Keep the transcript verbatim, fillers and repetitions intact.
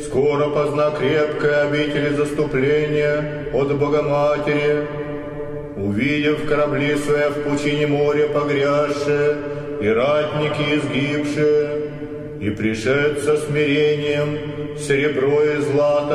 скоро позна крепкой обители заступления от Богоматери, увидев корабли свои в пучине моря погрязшие, и ратники изгибшие, и пришед со смирением серебро и злато